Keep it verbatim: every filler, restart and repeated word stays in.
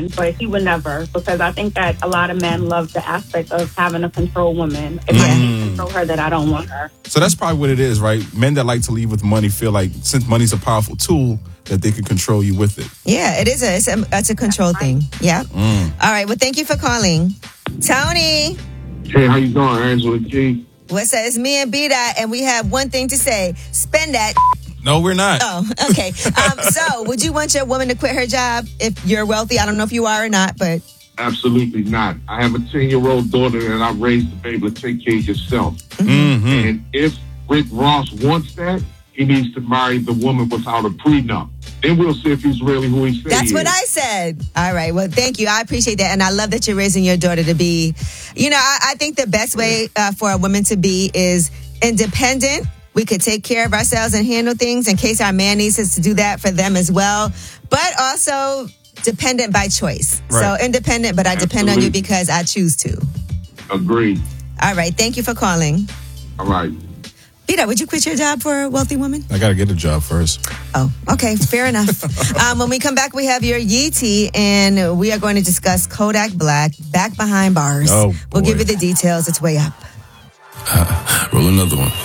man, but he would never, because I think that a lot of men love the aspect of having to control women. If I can't control her, then I don't want her. So that's probably what it is, right? Men that like to lead with money feel like since money's a powerful tool, that they can control you with it. Yeah, it is a, it's a, it's a control thing. Yeah. Mm. All right. Well, thank you for calling. Tony. Hey, how you doing, Angela G? What's that? It's me and B-Dot, and we have one thing to say. Spend that. No, we're not. Oh, okay. um, so, would you want your woman to quit her job if you're wealthy? I don't know if you are or not, but... Absolutely not. I have a ten-year-old daughter, and I raised to be able to take care of yourself. Mm-hmm. And if Rick Ross wants that, he needs to marry the woman without a prenup. Then we'll see if he's really who he says That's he what is. I said. All right. Well, thank you. I appreciate that. And I love that you're raising your daughter to be, you know, I, I think the best way uh, for a woman to be is independent. We could take care of ourselves and handle things in case our man needs us to do that for them as well. But also dependent by choice. Right. So independent, but I Absolutely. depend on you because I choose to. Agreed. All right. Thank you for calling. All right. Vita, would you quit your job for a wealthy woman? I got to get a job first. Oh, okay. Fair enough. um, when we come back, we have your Yee tea, and we are going to discuss Kodak Black, Back Behind Bars. Oh, We'll give boy. you the details. It's way up. Uh, roll another one.